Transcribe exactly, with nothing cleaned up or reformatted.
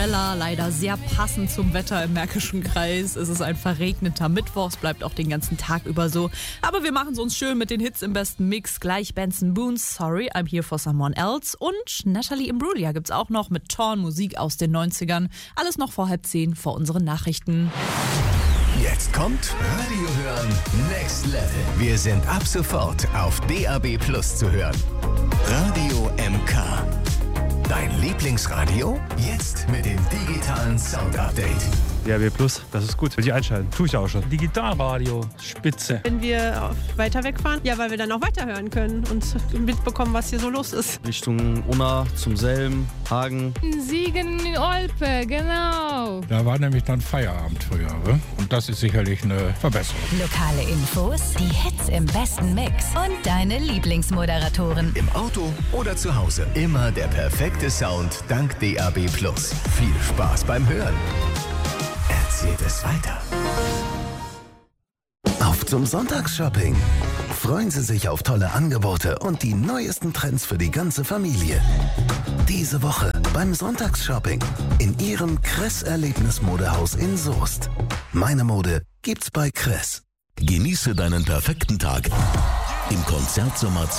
Ella, leider sehr passend zum Wetter im Märkischen Kreis. Es ist ein verregneter Mittwoch, es bleibt auch den ganzen Tag über so. Aber wir machen es uns schön mit den Hits im besten Mix. Gleich Benson Boone's Sorry, I'm Here for Someone Else. Und Natalie Imbruglia gibt's auch noch mit Torn, Musik aus den neunzigern. Alles noch vor halb zehn vor unseren Nachrichten. Jetzt kommt Radio hören Next Level. Wir sind ab sofort auf D A B Plus zu hören. Radio M K. Dein Lieblingsradio? Jetzt mit dem digitalen Sound-Update. D A B Plus, das ist gut. Will ich einschalten. Tue ich auch schon. Digitalradio, spitze. Wenn wir weiter wegfahren, ja, weil wir dann auch weiterhören können und mitbekommen, was hier so los ist. Richtung Unna, zum Selm, Hagen. Siegen in Olpe, genau. Da war nämlich dann Feierabend früher. Ne? Und das ist sicherlich eine Verbesserung. Lokale Infos, die Hits im besten Mix und deine Lieblingsmoderatoren. Im Auto oder zu Hause. Immer der perfekte Sound dank D A B Plus. Viel Spaß beim Hören. Erzählt es weiter. Auf zum Sonntagsshopping. Freuen Sie sich auf tolle Angebote und die neuesten Trends für die ganze Familie. Diese Woche beim Sonntagsshopping in Ihrem Kress-Erlebnis-Modehaus in Soest. Meine Mode gibt's bei Kress. Genieße deinen perfekten Tag im Konzertsommer